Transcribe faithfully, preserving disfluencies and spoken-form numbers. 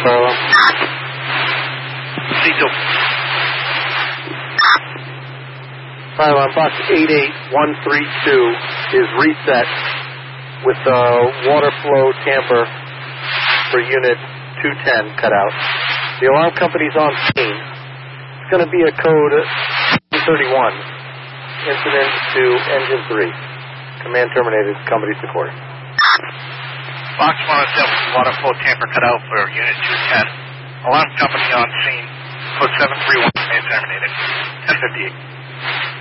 fire alarm. C two. Fire alarm box eight eight one three two is reset with the water flow tamper for unit two ten cut out. The alarm company's on scene. It's going to be a code thirty-one. Incident to engine three. Command terminated. Company support. Box one oh seven, water flow tamper cut out for unit two ten. Alarm company on scene. Code seven three one, command terminated. ten fifty-eight.